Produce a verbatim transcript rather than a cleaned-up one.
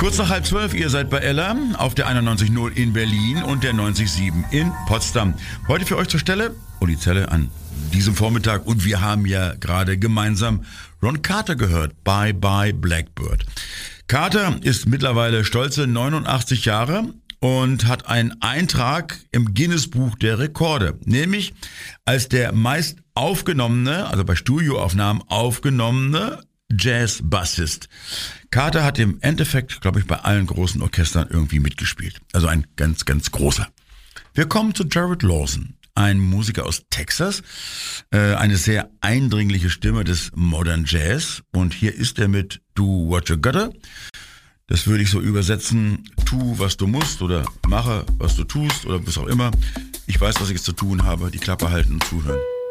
Kurz nach halb zwölf, ihr seid bei Ella auf der einundneunzig Komma null in Berlin und der neunzig Komma sieben in Potsdam. Heute für euch zur Stelle Uli Zelle an diesem Vormittag und wir haben ja gerade gemeinsam Ron Carter gehört, Bye Bye Blackbird. Carter ist mittlerweile stolze neunundachtzig Jahre und hat einen Eintrag im Guinness-Buch der Rekorde, nämlich als der meist aufgenommene, also bei Studioaufnahmen aufgenommene Jazz-Bassist. Carter hat im Endeffekt, glaube ich, bei allen großen Orchestern irgendwie mitgespielt. Also ein ganz, ganz großer. Wir kommen zu Jared Lawson, ein Musiker aus Texas, äh, eine sehr eindringliche Stimme des Modern Jazz. Und hier ist er mit Do What You Gotta. Das würde ich so übersetzen, tu, was du musst oder mache, was du tust oder was auch immer. Ich weiß, was ich jetzt zu tun habe, die Klappe halten und zuhören.